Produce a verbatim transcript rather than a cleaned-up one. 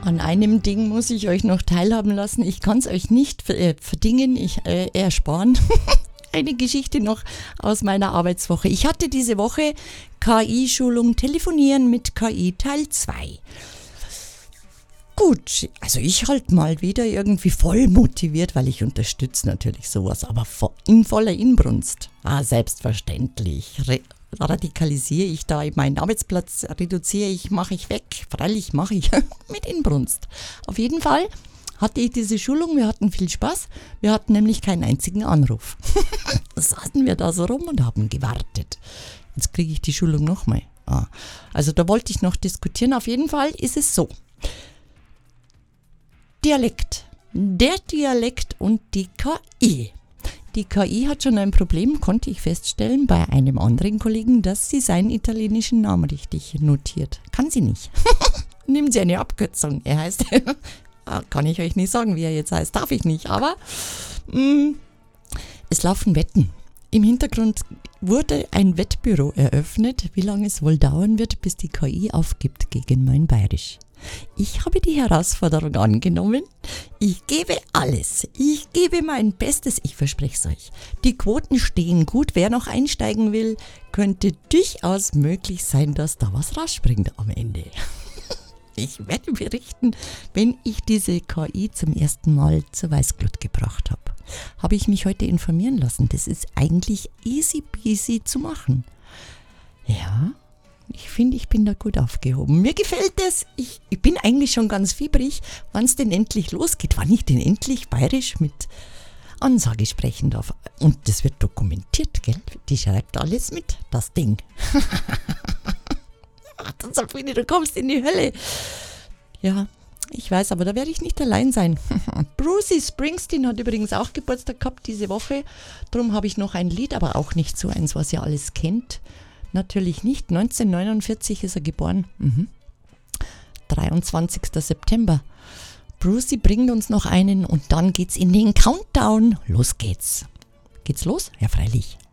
An einem Ding muss ich euch noch teilhaben lassen. Ich kann es euch nicht äh, verdingen, ich äh, ersparen. Eine Geschichte noch aus meiner Arbeitswoche. Ich hatte diese Woche K I-Schulung Telefonieren mit K I Teil zwei. Gut, also ich halt mal wieder irgendwie voll motiviert, weil ich unterstütze natürlich sowas, aber in voller Inbrunst. Ah, selbstverständlich. Re- radikalisiere ich da meinen Arbeitsplatz, reduziere ich, mache ich weg. Freilich mache ich mit Inbrunst. Auf jeden Fall hatte ich diese Schulung, wir hatten viel Spaß, wir hatten nämlich keinen einzigen Anruf. Saßen wir da so rum und haben gewartet. Jetzt kriege ich die Schulung nochmal. Ah, also da wollte ich noch diskutieren. Auf jeden Fall ist es so. Dialekt. Der Dialekt und die K I. Die K I hat schon ein Problem, konnte ich feststellen, bei einem anderen Kollegen, dass sie seinen italienischen Namen richtig notiert. Kann sie nicht. Nimmt sie eine Abkürzung. Er heißt, kann ich euch nicht sagen, wie er jetzt heißt, darf ich nicht, aber mh, es laufen Wetten. Im Hintergrund wurde ein Wettbüro eröffnet, wie lange es wohl dauern wird, bis die K I aufgibt gegen mein Bayerisch. Ich habe die Herausforderung angenommen. Ich gebe alles. Ich gebe mein Bestes. Ich verspreche es euch. Die Quoten stehen gut. Wer noch einsteigen will, könnte durchaus möglich sein, dass da was rausspringt am Ende. Ich werde berichten, wenn ich diese K I zum ersten Mal zur Weißglut gebracht habe. Habe ich mich heute informieren lassen. Das ist eigentlich easy peasy zu machen. Ja, ich finde, ich bin da gut aufgehoben. Mir gefällt es. Ich, ich bin eigentlich schon ganz fiebrig, wann es denn endlich losgeht. Wann ich denn endlich bayerisch mit Ansage sprechen darf. Und das wird dokumentiert, gell? Die schreibt alles mit, das Ding. Dann Sabrina, du kommst in die Hölle. Ja, ich weiß, aber da werde ich nicht allein sein. Brucey Springsteen hat übrigens auch Geburtstag gehabt diese Woche. Darum habe ich noch ein Lied, aber auch nicht so eins, was ihr alles kennt. Natürlich nicht. neunzehnhundertneunundvierzig ist er geboren. Mhm. dreiundzwanzigster September. Brucey bringt uns noch einen und dann geht's in den Countdown. Los geht's. Geht's los? Ja, freilich.